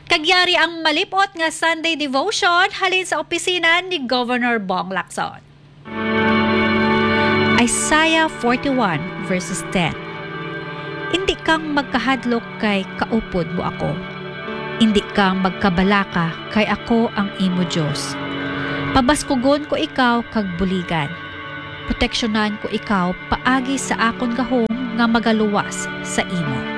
Kagyari ang malipot nga Sunday devotion halin sa opisina ni Governor Bong Lacson. Isaiah 41 verses 10. Hindi kang magkahadlok kay kaupod mo ako. Hindi kang magkabalaka kay ako ang imo Diyos. Pabaskugon ko ikaw kag buligan. Proteksyonan ko ikaw paagi sa akon gahom nga magaluwas sa imo.